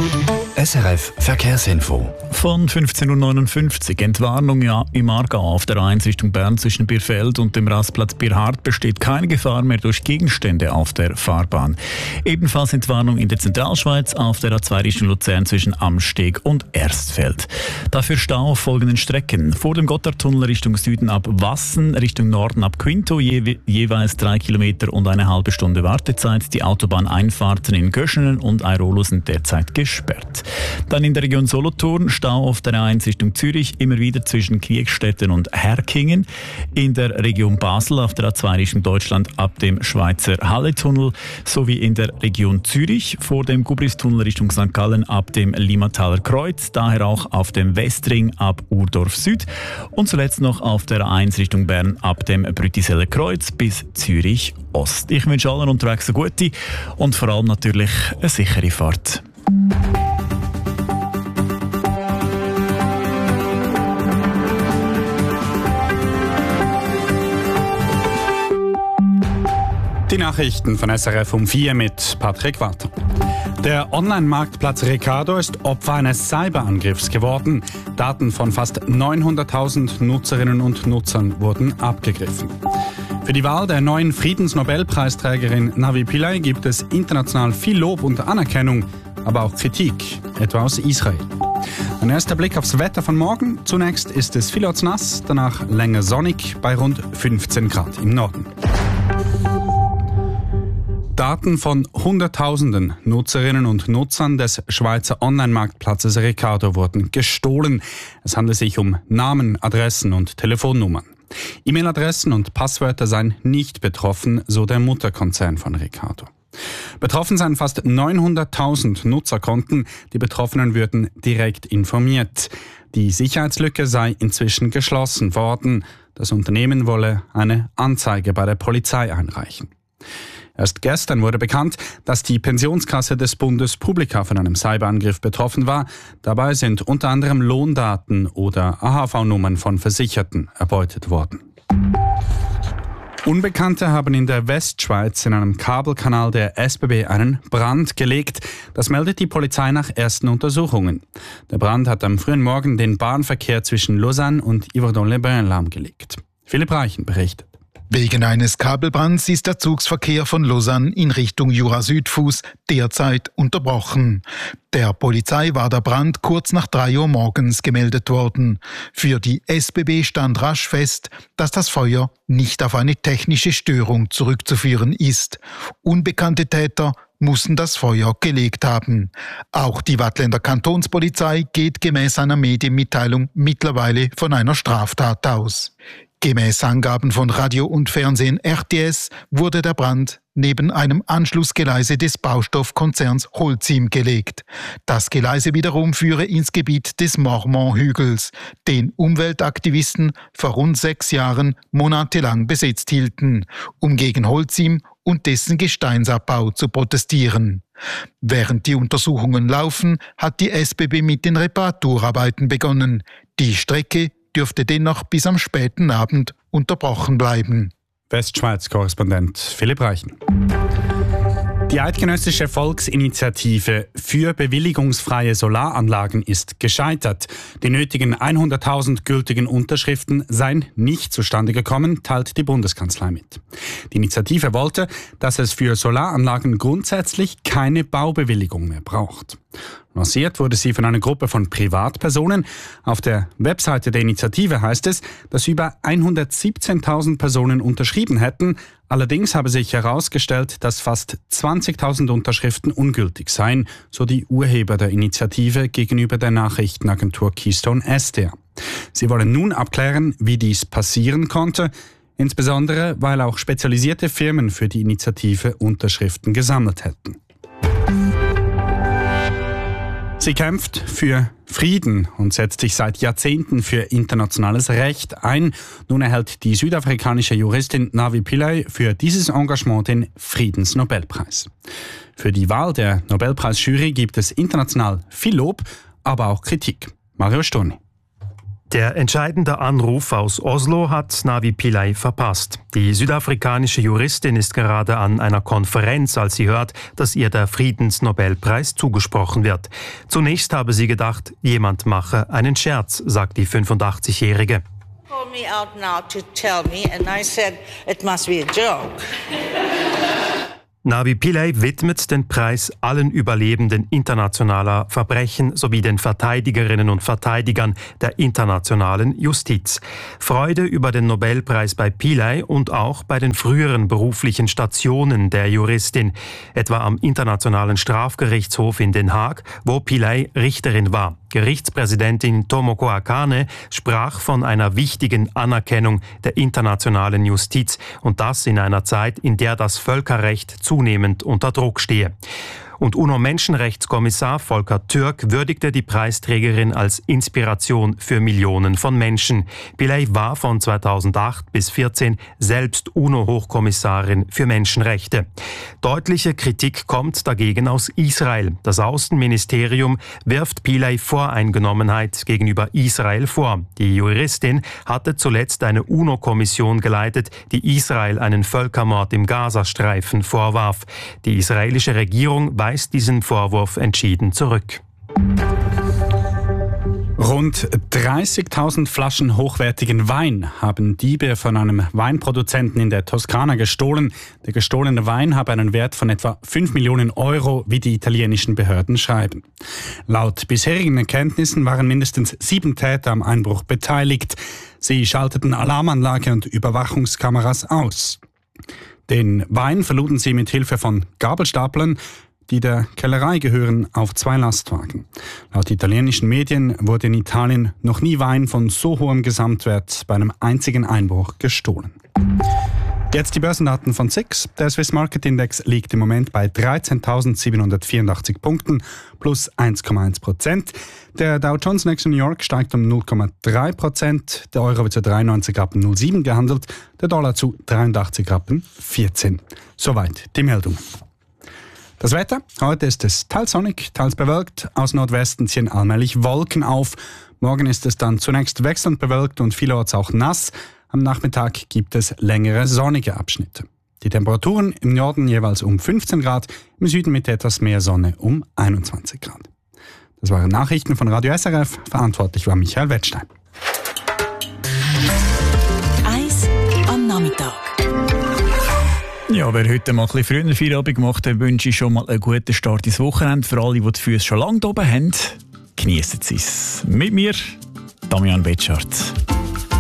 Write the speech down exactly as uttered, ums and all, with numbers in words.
S R F Verkehrsinfo. Von fünfzehn Uhr neunundfünfzig. Entwarnung ja im Aargau auf der A eins Richtung Bern zwischen Bierfeld und dem Rastplatz Bierhardt besteht keine Gefahr mehr durch Gegenstände auf der Fahrbahn. Ebenfalls Entwarnung in der Zentralschweiz auf der A zwei Richtung Luzern zwischen Amsteg und Erstfeld. Dafür Stau auf folgenden Strecken. Vor dem Gotthardtunnel Richtung Süden ab Wassen, Richtung Norden ab Quinto je, jeweils drei Kilometer und eine halbe Stunde Wartezeit. Die Autobahneinfahrten in Göschenen und Airolo sind derzeit gesperrt. Dann in der Region Solothurn Stau auf der A eins Richtung Zürich, immer wieder zwischen Quiekstetten und Herkingen. In der Region Basel auf der A zwei Richtung Deutschland ab dem Schweizer Halletunnel sowie in der Region Zürich vor dem Gubristunnel Richtung Sankt Gallen ab dem Limmataler Kreuz, daher auch auf dem Westring ab Urdorf Süd und zuletzt noch auf der A eins Richtung Bern ab dem Brütiseller Kreuz bis Zürich Ost. Ich wünsche allen unterwegs eine gute und vor allem natürlich eine sichere Fahrt. Die Nachrichten von S R F um vier mit Patrick Walter. Der Online-Marktplatz Ricardo ist Opfer eines Cyberangriffs geworden. Daten von fast neunhunderttausend Nutzerinnen und Nutzern wurden abgegriffen. Für die Wahl der neuen Friedensnobelpreisträgerin Navi Pillay gibt es international viel Lob und Anerkennung, aber auch Kritik, etwa aus Israel. Ein erster Blick aufs Wetter von morgen. Zunächst ist es vielerorts nass, danach länger sonnig bei rund fünfzehn Grad im Norden. Daten von Hunderttausenden Nutzerinnen und Nutzern des Schweizer Online-Marktplatzes Ricardo wurden gestohlen. Es handelt sich um Namen, Adressen und Telefonnummern. E-Mail-Adressen und Passwörter seien nicht betroffen, so der Mutterkonzern von Ricardo. Betroffen seien fast neunhunderttausend Nutzerkonten. Die Betroffenen würden direkt informiert. Die Sicherheitslücke sei inzwischen geschlossen worden. Das Unternehmen wolle eine Anzeige bei der Polizei einreichen. Erst gestern wurde bekannt, dass die Pensionskasse des Bundes Publica von einem Cyberangriff betroffen war. Dabei sind unter anderem Lohndaten oder A H V-Nummern von Versicherten erbeutet worden. Unbekannte haben in der Westschweiz in einem Kabelkanal der S B B einen Brand gelegt. Das meldet die Polizei nach ersten Untersuchungen. Der Brand hat am frühen Morgen den Bahnverkehr zwischen Lausanne und Yverdon-les-Bains lahmgelegt. Philipp Reichen berichtet. Wegen eines Kabelbrands ist der Zugsverkehr von Lausanne in Richtung Jura-Südfuss derzeit unterbrochen. Der Polizei war der Brand kurz nach drei Uhr morgens gemeldet worden. Für die S B B stand rasch fest, dass das Feuer nicht auf eine technische Störung zurückzuführen ist. Unbekannte Täter mussten das Feuer gelegt haben. Auch die Waadtländer Kantonspolizei geht gemäß einer Medienmitteilung mittlerweile von einer Straftat aus. Gemäß Angaben von Radio und Fernsehen R T S wurde der Brand neben einem Anschlussgeleise des Baustoffkonzerns Holcim gelegt. Das Geleise wiederum führe ins Gebiet des Mormont-Hügels, den Umweltaktivisten vor rund sechs Jahren monatelang besetzt hielten, um gegen Holcim und dessen Gesteinsabbau zu protestieren. Während die Untersuchungen laufen, hat die S B B mit den Reparaturarbeiten begonnen. Die Strecke dürfte dennoch bis am späten Abend unterbrochen bleiben. Westschweiz-Korrespondent Philipp Reichen. Die eidgenössische Volksinitiative für bewilligungsfreie Solaranlagen ist gescheitert. Die nötigen hunderttausend gültigen Unterschriften seien nicht zustande gekommen, teilt die Bundeskanzlei mit. Die Initiative wollte, dass es für Solaranlagen grundsätzlich keine Baubewilligung mehr braucht. Lanciert wurde sie von einer Gruppe von Privatpersonen. Auf der Webseite der Initiative heißt es, dass über hundertsiebzehntausend Personen unterschrieben hätten. Allerdings habe sich herausgestellt, dass fast zwanzigtausend Unterschriften ungültig seien, so die Urheber der Initiative gegenüber der Nachrichtenagentur Keystone S D R. Sie wollen nun abklären, wie dies passieren konnte, insbesondere weil auch spezialisierte Firmen für die Initiative Unterschriften gesammelt hätten. Sie kämpft für Frieden und setzt sich seit Jahrzehnten für internationales Recht ein. Nun erhält die südafrikanische Juristin Navi Pillay für dieses Engagement den Friedensnobelpreis. Für die Wahl der Nobelpreisjury gibt es international viel Lob, aber auch Kritik. Mario Sturni. Der entscheidende Anruf aus Oslo hat Navi Pillay verpasst. Die südafrikanische Juristin ist gerade an einer Konferenz, als sie hört, dass ihr der Friedensnobelpreis zugesprochen wird. Zunächst habe sie gedacht, jemand mache einen Scherz, sagt die fünfundachtzigjährige. Called me out now to tell me and I said it must be a joke. Navi Pillay widmet den Preis allen Überlebenden internationaler Verbrechen sowie den Verteidigerinnen und Verteidigern der internationalen Justiz. Freude über den Nobelpreis bei Pillay und auch bei den früheren beruflichen Stationen der Juristin, etwa am Internationalen Strafgerichtshof in Den Haag, wo Pillay Richterin war. Gerichtspräsidentin Tomoko Akane sprach von einer wichtigen Anerkennung der internationalen Justiz und das in einer Zeit, in der das Völkerrecht zunehmend unter Druck stehe. Und UNO-Menschenrechtskommissar Volker Türk würdigte die Preisträgerin als Inspiration für Millionen von Menschen. Pillay war von zweitausendacht bis zweitausendvierzehn selbst UNO-Hochkommissarin für Menschenrechte. Deutliche Kritik kommt dagegen aus Israel. Das Außenministerium wirft Pillay Voreingenommenheit gegenüber Israel vor. Die Juristin hatte zuletzt eine UNO-Kommission geleitet, die Israel einen Völkermord im Gazastreifen vorwarf. Die israelische Regierung weist diesen Vorwurf entschieden zurück. Rund dreißigtausend Flaschen hochwertigen Wein haben Diebe von einem Weinproduzenten in der Toskana gestohlen. Der gestohlene Wein habe einen Wert von etwa fünf Millionen Euro, wie die italienischen Behörden schreiben. Laut bisherigen Erkenntnissen waren mindestens sieben Täter am Einbruch beteiligt. Sie schalteten Alarmanlage und Überwachungskameras aus. Den Wein verluden sie mit Hilfe von Gabelstaplern, die der Kellerei gehören, auf zwei Lastwagen. Laut italienischen Medien wurde in Italien noch nie Wein von so hohem Gesamtwert bei einem einzigen Einbruch gestohlen. Jetzt die Börsendaten von S I X. Der Swiss Market Index liegt im Moment bei dreizehntausendsiebenhundertvierundachtzig Punkten, plus eins Komma eins Prozent. Der Dow Jones Next New York steigt um null Komma drei Prozent. Der Euro wird zu dreiundneunzig Rappen null sieben gehandelt, der Dollar zu dreiundachtzig Rappen vierzehn. Soweit die Meldungen. Das Wetter, heute ist es teils sonnig, teils bewölkt. Aus Nordwesten ziehen allmählich Wolken auf. Morgen ist es dann zunächst wechselnd bewölkt und vielerorts auch nass. Am Nachmittag gibt es längere sonnige Abschnitte. Die Temperaturen im Norden jeweils um fünfzehn Grad, im Süden mit etwas mehr Sonne um einundzwanzig Grad. Das waren Nachrichten von Radio S R F. Verantwortlich war Michael Wettstein. Eis am Nachmittag. Ja, wer heute mal ein bisschen früher Feierabend gemacht hat, wünsche ich schon mal einen guten Start ins Wochenende. Für alle, die die Füße schon lange oben haben, geniessen Sie es. Mit mir, Damian Betschart.